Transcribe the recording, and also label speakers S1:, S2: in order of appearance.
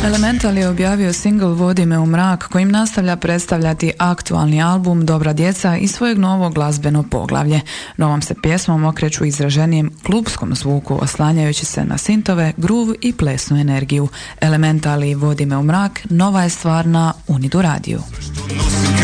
S1: Elemental je objavio singl Vodi me u mrak kojim nastavlja predstavljati aktualni album Dobra djeca i svojeg novog glazbeno poglavlje. Novom se pjesmom okreću izraženijem klubskom zvuku oslanjajući se na sintove, groove i plesnu energiju. Elemental i Vodi me u mrak nova je stvar na Unidu radiju.